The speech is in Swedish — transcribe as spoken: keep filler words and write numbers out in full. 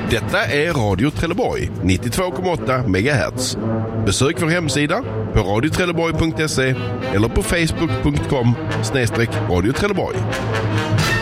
Detta är Radio Trelleborg, nittiotvå komma åtta megahertz. Besök vår hemsida på radio trelleborg punkt se eller på facebook punkt com snedstreck radio Trelleborg.